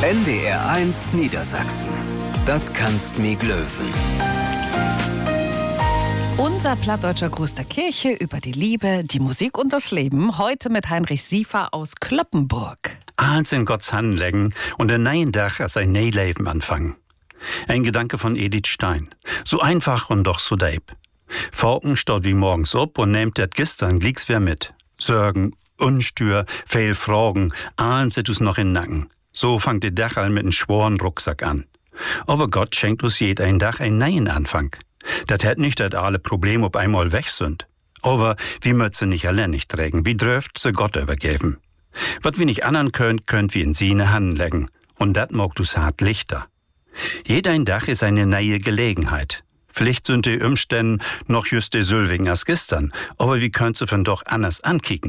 NDR1 Niedersachsen. Das kannst mi glöwen. Unser plattdeutscher Gruß der Kirche über die Liebe, die Musik und das Leben. Heute mit Heinrich Siefer aus Kloppenburg. Alles in Gottes Hand legen und ein neuen Tag als ein neues Leben anfangen. Ein Gedanke von Edith Stein. So einfach und doch so deep. Forken staut wie morgens op und nehmt dat gestern glicks wer mit. Sorgen, Unstür, viel Fragen, ahlen sit us noch in Nacken. So fangt die Dach mit einem schworen Rucksack an. Aber Gott schenkt uns jed ein Dach einen neuen Anfang. Dat hätt nicht, dat alle Probleme auf einmal weg sind. Aber wie möcht sie nicht allein nicht trägen, wie dürft sie Gott übergeben. Wat wir nicht anderen könnt wir in seine Hand legen. Und dat mogt us hart lichter. Jeder ein Dach ist eine neue Gelegenheit. Vielleicht sind die Umstände noch just die Sülwing als gestern, aber wie könnt sie von doch anders ankicken?